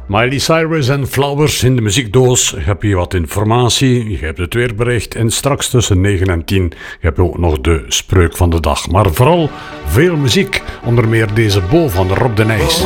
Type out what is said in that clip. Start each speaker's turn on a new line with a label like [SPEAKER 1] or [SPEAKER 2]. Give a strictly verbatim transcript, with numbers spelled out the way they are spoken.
[SPEAKER 1] Miley Cyrus en Flowers in de muziekdoos. Je hebt hier wat informatie, je hebt het weerbericht en straks tussen negen en tien heb je ook nog de spreuk van de dag. Maar vooral veel muziek, onder meer deze Bo van Rob de Nijs.